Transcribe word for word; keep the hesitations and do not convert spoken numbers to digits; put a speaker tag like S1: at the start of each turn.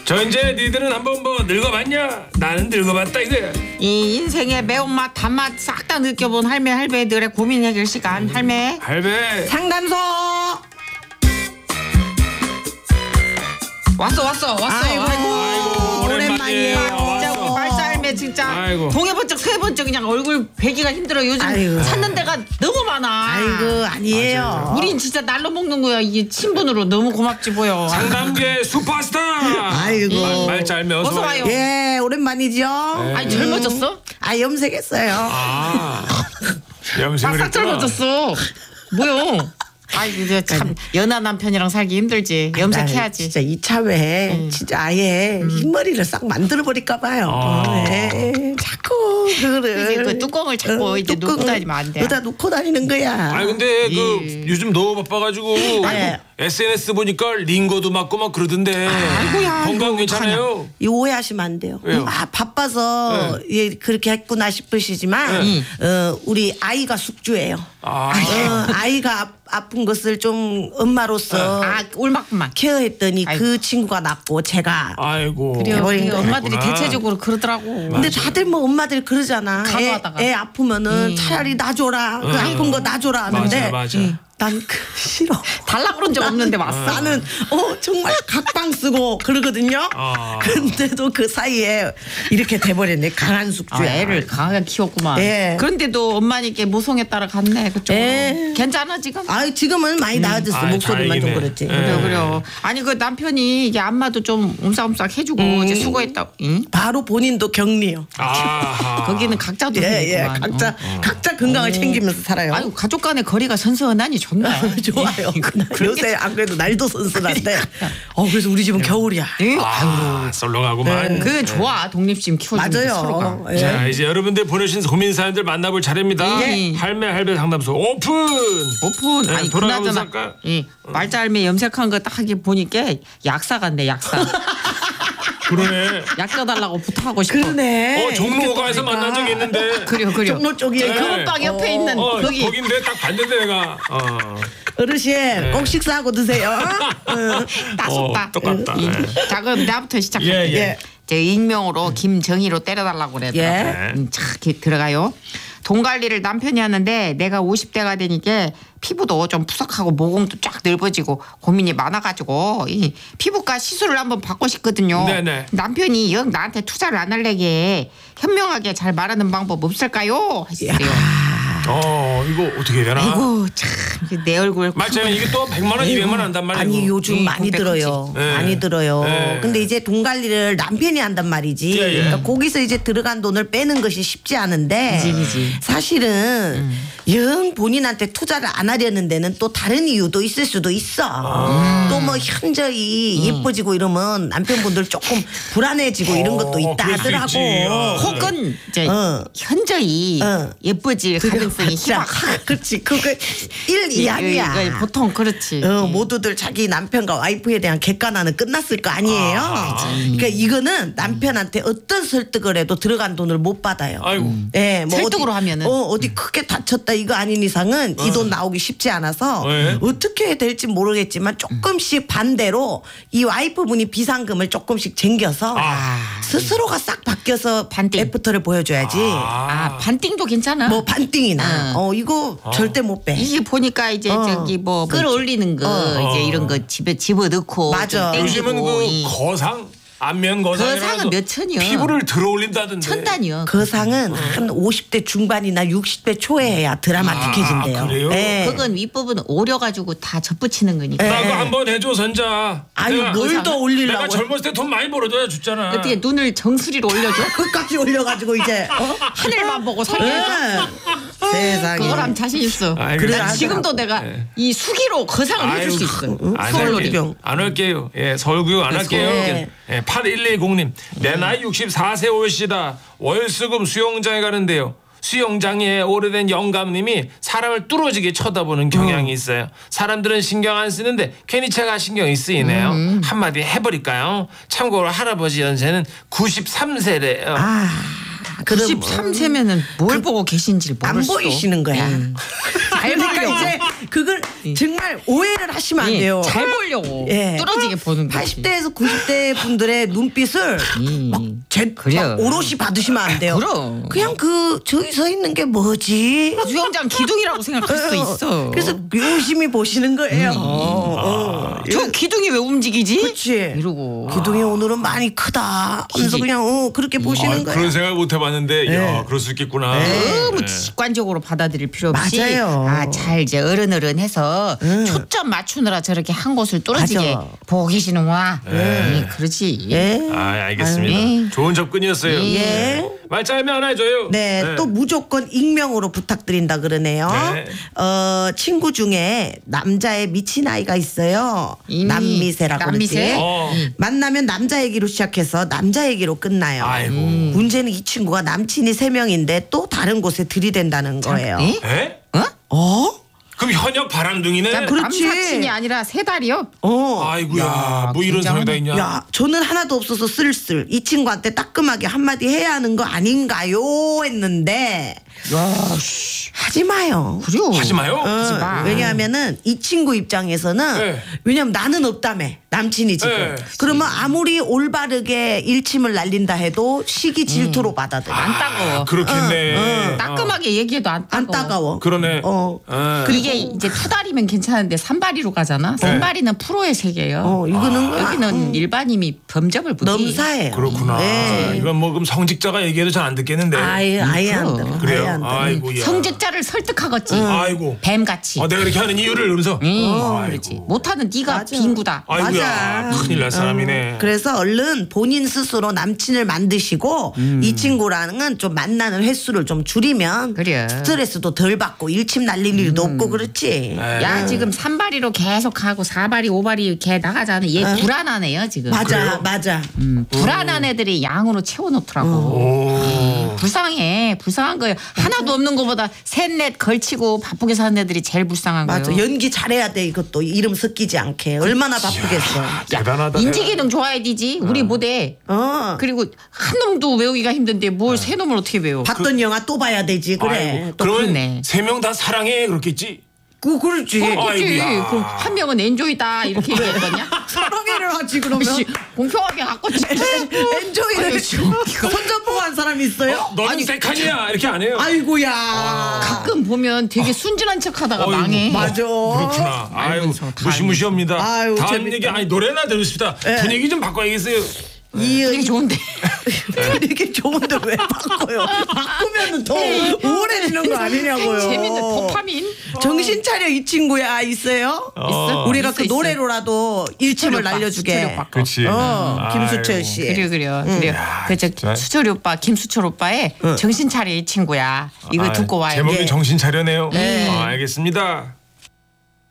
S1: 저 이제 니들은 한번 뭐 늙어봤냐? 나는 늙어봤다 이거야.
S2: 이 인생의 매운맛 단맛 싹 다 느껴본 할매 할배들의 고민 해결 시간. 할매
S1: 할배.
S2: 상담소 왔어 왔어 왔어.
S3: 아이고,
S1: 아이고
S3: 오랜만이에요.
S2: 진짜 우리 말자 할매 진짜
S1: 아이고.
S2: 동해번쩍 서해번쩍 그냥 얼굴 뵈기가 힘들어. 요즘
S3: 아이고.
S2: 찾는 데가 너무 많아.
S3: 아이고 아니에요.
S2: 우린 진짜 날로 먹는 거야. 이게 친분으로 너무 고맙지 보여.
S1: 상담계 슈퍼스타.
S3: 아이고.
S1: 말- 말자 할매 어서,
S2: 어서 와요.
S3: 예, 오랜만이죠.
S2: 아니 젊어졌어?
S3: 아 염색했어요.
S1: 아 염색을
S2: 싹
S1: 했구나.
S2: 젊어졌어. 뭐요? 아이고 이제 참 연하 남편이랑 살기 힘들지. 염색해야지.
S3: 진짜 이참에 진짜 아예 흰머리를 싹 만들어 버릴까 봐요.
S1: 아.
S3: 예, 자꾸 그거를
S2: 이제 그 뚜껑을 자꾸 이제 놓고
S3: 뚜껑을
S2: 다니면 안 돼.
S3: 여기다 놓고 다니는 거야.
S1: 아니 근데 그
S2: 예.
S1: 요즘 너무 바빠가지고
S3: 네.
S1: 에스엔에스 보니까 링거도 맞고 막 그러던데
S2: 아이고야,
S1: 건강
S2: 아이고,
S1: 괜찮아요?
S3: 이 오해하시면 안 돼요.
S1: 왜요?
S3: 아 바빠서 예, 그렇게 했구나 싶으시지만
S1: 네.
S3: 어, 우리 아이가 숙주예요.
S1: 아,
S3: 어, 아이가 아, 아픈 것을 좀 엄마로서
S2: 아 올만큼만.
S3: 케어했더니
S2: 아이고.
S3: 그 친구가 낫고 제가.
S1: 아이고.
S2: 그래요.
S3: 해버린
S2: 그게
S3: 거야.
S2: 엄마들이
S1: 그랬구나.
S2: 대체적으로 그러더라고.
S3: 근데 다들 뭐 엄마들 그러잖아. 애,
S2: 간호하다가.
S3: 애 아프면은
S2: 음.
S3: 차라리 놔줘라. 그 아픈 거 놔줘라 하는데
S1: 맞아, 맞아.
S3: 난 그 싫어.
S2: 달라 그런 적 없는데 왔어.
S3: 나는 어 정말 각방 쓰고 그러거든요.
S1: 아.
S3: 근데도 그 사이에 이렇게 돼버렸네. 강한
S2: 아,
S3: 숙주야.
S2: 애를 강하게 키웠구만.
S3: 예.
S2: 그런데도 엄마니까 모성에 따라 갔네 그쪽.
S3: 예.
S2: 괜찮아 지금?
S3: 아 지금은 많이 나아졌어.
S1: 아이,
S3: 목소리만 좀
S1: 다행이네.
S3: 그렇지.
S1: 예.
S2: 그래요 그래요. 아니 그 남편이 이게 안마도 좀 옴싹옴싹 해주고
S3: 음.
S2: 이제 수고했다. 응?
S3: 바로 본인도 격리요.
S1: 아하.
S2: 거기는 각자도
S3: 예, 예.
S2: 생기구만.
S3: 각자 각자 건강을 챙기면서 살아요.
S2: 아유 가족 간의 거리가 선선하니 좋네.
S3: 좋아요. 요새 안 그래도 날도 선선한데. 어 그래서 우리 집은 겨울이야.
S2: 예?
S1: 아, 썰렁하구만.
S2: 그게 좋아 독립심 키워주는 게
S3: 맞아요.
S2: 서로가.
S3: 예.
S1: 자 이제 여러분들 보내신 고민 사연들 만나볼 차례입니다.
S2: 예.
S1: 할매 할배 상담소 오픈.
S2: 오픈.
S1: 네,
S2: 아니
S1: 돌아가면서
S2: 그나저나
S1: 할까?
S2: 예. 말짤매 염색한 거 딱 하기 보니까 약사 같네 약사.
S1: 그러네.
S2: 약 써달라고 부탁하고 싶어.
S3: 그러네.
S1: 어 종로가에서 만난 적이 있는데.
S2: 그래요 그래요.
S3: 종로 쪽이에
S2: 저 금은방 옆에 있는
S1: 어
S2: 거기.
S1: 거긴데 딱 봤는데 내가. 어.
S3: 어르신 꼭 식사하고 드세요. 응.
S2: 따숩다.
S1: 어, 똑같다.
S2: 이-
S1: 예.
S2: 자 그럼 나부터 시작할게요.
S1: 예, 예.
S3: 예.
S2: 제 익명으로 김정희로 때려달라고 그랬더라고요.
S3: 예.
S2: 음, 착 이렇게 들어가요. 돈 관리를 남편이 하는데 내가 오십 대가 되니까 피부도 좀 푸석하고 모공도 쫙 넓어지고 고민이 많아가지고 이 피부과 시술을 한번 받고 싶거든요.
S1: 네네.
S2: 남편이 영 나한테 투자를 안 하려게 현명하게 잘 말하는 방법 없을까요? 하시더래요.
S1: 어 이거 어떻게 해야 되나?
S2: 아이고 참 내 얼굴
S1: 말처럼 이게 또 백만 원, 이백만 원 한단 말이에요.
S3: 아니 요즘
S2: 예,
S3: 많이
S2: 공백
S3: 들어요.
S1: 크지. 예.
S3: 많이 들어요.
S1: 예.
S3: 근데 이제 돈 관리를 남편이 한단 말이지.
S1: 예, 예.
S3: 그러니까 거기서 이제 들어간 돈을 빼는 것이 쉽지 않은데
S2: 그지, 그지.
S3: 사실은 영 본인한테 투자를 안 하려는 데는 또 다른 이유도 있을 수도 있어. 또 뭐 현저히 예뻐지고 이러면 남편분들 조금 불안해지고 이런 것도
S1: 어,
S3: 있다
S1: 그럴 수
S3: 하더라고.
S1: 있지. 어.
S2: 혹은 이제
S3: 어.
S2: 현저히
S3: 어.
S2: 예뻐질 가능성이
S3: 진짜
S2: 희박하고
S3: 그렇지. 그게 일이 아니야.
S2: 이거 보통 그렇지.
S3: 어, 모두들 자기 남편과 와이프에 대한 객관화는 끝났을 거 아니에요. 그러니까 이거는 남편한테 어떤 설득을 해도 들어간 돈을 못 받아요.
S1: 아이고.
S3: 예, 뭐
S2: 설득으로
S3: 어디,
S2: 하면은.
S3: 어, 어디 크게 다쳤다 이거 아닌 이상은 이 돈 나오기 쉽지 않아서
S1: 네.
S3: 어떻게 될지 모르겠지만 조금씩 반대로 이 와이프분이 비상금을 조금씩 쟁겨서
S1: 아.
S3: 스스로가 싹 바뀌어서
S2: 반띵.
S3: 애프터를 보여줘야지.
S2: 아 반띵도 괜찮아.
S3: 뭐 반띵이나
S2: 응.
S3: 어 이거 절대 못 빼.
S2: 이게 보니까 이제
S3: 어.
S2: 저기 뭐 끌어올리는 거
S3: 어.
S2: 이제 이런 거 집에 집어 넣고
S3: 맞아.
S2: 좀
S1: 요즘은
S2: 땡기고
S1: 그
S2: 이
S1: 거상, 안면 거상
S2: 거상은 몇 천이요?
S1: 피부를 들어올린다던데.
S2: 천단이요.
S3: 그 상은 한 오십 대 중반이나 육십 대 초에 해야 드라마틱해진대요.
S1: 아, 그래요?
S3: 예.
S2: 그건 윗부분 오려가지고 다 접붙이는 거니까.
S1: 나도 한번 해줘 선자.
S3: 아니
S1: 내가-
S3: 뭘 더 올리려고
S1: 내가 젊었을 때 돈 많이 벌어줘야 줬잖아.
S2: 어떻게 눈을 정수리로 올려줘?
S3: 끝까지 올려가지고 이제 어?
S2: 하늘만 보고 살려줘?
S3: 예. 세상에
S2: 그걸 하면 자신 있어.
S1: 아이,
S2: 난
S1: 그래,
S2: 지금도
S3: 하더라고.
S2: 내가
S1: 네.
S2: 이 수기로 거상을 해줄 수 있어.
S1: 안
S2: 서울놀이.
S1: 할게요. 안 할게요. 예, 서울구역 안 할게요.
S3: 네.
S1: 예, 팔일이공님 내 나이 육십사 세 올시다. 월수금 수영장에 가는데요. 수영장에 오래된 영감님이 사람을 뚫어지게 쳐다보는 경향이 있어요. 사람들은 신경 안 쓰는데 괜히 제가 신경이 쓰이네요. 한마디 해버릴까요? 참고로 할아버지 연세는 구십삼 세래요.
S3: 아 그럼
S2: 구십삼 세면은 뭘 보고 계신지 모를
S3: 안
S2: 수도.
S3: 보이시는 거야.
S2: 음.
S3: 그러니까
S2: 알바려고.
S3: 이제 그걸 정말 오해를 하시면 안
S2: 예,
S3: 돼요.
S2: 잘 보려고
S3: 예.
S2: 뚫어지게 보는 거지.
S3: 팔십 대에서 구십 대 분들의 눈빛을
S2: 음.
S3: 막, 제,
S2: 그래요.
S3: 막 오롯이 받으시면 안 돼요.
S2: 그럼.
S3: 그냥 그 저기 서 있는 게 뭐지?
S2: 수영장 기둥이라고 생각할 수도 있어.
S3: 그래서 유심히 보시는 거예요. 어, 어.
S2: 저 기둥이 왜 움직이지?
S3: 그치.
S2: 이러고.
S3: 기둥이 오늘은 많이 크다 하면서
S2: 기지.
S3: 그냥 어, 그렇게 보시는
S1: 아,
S3: 거예요.
S1: 그런 생각 못 해봤는데
S3: 네.
S1: 야 그럴 수 있겠구나.
S2: 너무
S1: 네.
S2: 직관적으로 받아들일 필요 없이
S3: 맞아요.
S2: 아, 잘 이제 어른어른해서
S3: 음.
S2: 초점 맞추느라 저렇게 한 곳을 뚫어지게
S3: 맞아.
S2: 보고 계시는구나. 예, 그렇지.
S3: 예.
S1: 아 알겠습니다.
S2: 아유, 예.
S1: 좋은 접근이었어요.
S3: 예.
S1: 말짤매 하나 해줘요.
S3: 네, 또 무조건 익명으로 부탁드린다 그러네요.
S1: 네.
S3: 어, 친구 중에 남자의 미친 아이가 있어요.
S2: 이,
S3: 남미세라고
S2: 남미세?
S3: 그러지.
S1: 어.
S3: 만나면 남자 얘기로 시작해서 남자 얘기로 끝나요.
S1: 아이고.
S3: 문제는 이 친구가 남친이 세 명인데 또 다른 곳에 들이댄다는 거예요.
S2: 예?
S1: 에?
S2: 어?
S3: 어?
S1: 그럼 현역 바람둥이네.
S2: 자,
S3: 그렇지.
S2: 남사친이 아니라 세 달이요?
S3: 어.
S1: 아이고야, 뭐 이런 사람이 다 있냐?
S3: 야, 저는 하나도 없어서 쓸쓸. 이 친구한테 따끔하게 한마디 해야 하는 거 아닌가요? 했는데
S2: 야,
S3: 하지 마요.
S2: 그래요.
S1: 하지 마요.
S3: 어,
S2: 하지 마.
S3: 왜냐하면은 이 친구 입장에서는
S1: 네.
S3: 왜냐면 나는 없다며 남친이 지금
S1: 네.
S3: 그러면 아무리 올바르게 일침을 날린다 해도 시기 질투로 받아들여
S2: 안 따가워.
S1: 그렇겠네.
S2: 따끔하게 얘기해도 안 따가워.
S3: 안 따가워.
S1: 그러네.
S3: 어.
S1: 어.
S2: 이게 이제 투다리면 괜찮은데 삼바리로 가잖아. 삼바리는 프로의 세계예요.
S3: 어, 이거는
S2: 여기는 일반인이 범접을 보지.
S3: 넘사예요.
S1: 그렇구나.
S3: 네.
S1: 이건 뭐 그럼 성직자가 얘기해도 잘 안 듣겠는데.
S3: 아예 아예 안
S2: 그럼.
S3: 들어.
S1: 그래요?
S3: 아예 안 들어.
S1: 아이고야.
S2: 성직자를 설득하겠지.
S1: 아이고.
S2: 뱀같이.
S1: 아, 내가 이렇게 하는 이유를 그러면서.
S2: 응,
S1: 아이고.
S2: 그렇지. 못하는 네가
S3: 맞아.
S2: 빈구다.
S1: 아이고야.
S3: 맞아.
S1: 큰일 날 사람이네.
S3: 그래서 얼른 본인 스스로 남친을 만드시고 이 친구랑은 좀 만나는 횟수를 좀 줄이면
S2: 그래.
S3: 스트레스도 덜 받고 일침 날릴 일도 없고 그렇지.
S2: 야 지금 삼바리로 계속 가고 사바리 오바리 걔 나가자는 얘 불안하네요 지금.
S3: 맞아,
S1: 그래요?
S3: 맞아.
S2: 음, 불안한 애들이 양으로 채워놓더라고.
S1: 오.
S2: 불쌍해. 불쌍한 거예요. 하나도 없는 것보다 셋넷 걸치고 바쁘게 사는 애들이 제일 불쌍한
S3: 맞아.
S2: 거예요.
S3: 연기 잘해야 돼 이것도 이름 섞이지 않게. 얼마나 바쁘겠어.
S1: 대단하다.
S2: 인지기능 좋아야 되지. 우리 못해.
S3: 어.
S2: 그리고 한 놈도 외우기가 힘든데 뭘 세 놈을 어떻게 외워?
S3: 봤던 영화 또 봐야 되지. 그래.
S1: 아이고.
S2: 또
S1: 그러면
S2: 그러네.
S1: 세 명 다 사랑해 그렇겠지.
S3: 그 그렇지.
S2: 어, 그렇지.
S1: 아이고야.
S2: 그럼 한 명은 엔조이다 이렇게 얘기할 거냐?
S3: 사랑해를 하지 그러면.
S2: 씨, 공평하게 갖고
S3: 엔조이를
S2: 아유, 씨, 웃기고.
S3: 손잡고 한 사람 있어요?
S1: 너는 세칸이야 이렇게 안 해요.
S3: 아이고야.
S2: 가끔 보면 되게 순진한 척하다가
S1: 어이구,
S2: 망해.
S3: 맞아.
S1: 그렇구나. 아유
S2: 알면서 다
S1: 무시무시합니다.
S3: 아유,
S1: 다음
S3: 재밌다.
S1: 얘기 아니 노래나 들으십시다.
S3: 예.
S1: 분위기 좀 바꿔야겠어요.
S3: 이
S2: 되게 좋은데.
S3: 이게 좋은데 왜 바꿔요? 바꾸면 더 우울해지는 거 아니냐고요.
S2: 재밌는 도파민.
S3: 정신 차려 이 친구야 있어요?
S2: 있어?
S3: 우리가
S2: 있어,
S3: 그
S2: 있어.
S3: 노래로라도 일침을
S2: 수철이 오빠,
S3: 날려주게.
S2: 수철이 오빠.
S1: 그렇지.
S3: 어,
S1: 아이고.
S3: 김수철 씨.
S2: 그래요, 그래요. 그래요. 그저
S1: 진짜.
S2: 수철이 오빠, 김수철 오빠의 정신 차려 이 친구야. 이거
S1: 아,
S2: 듣고 와요.
S1: 제목이
S3: 예.
S1: 정신 차려네요. 아, 알겠습니다.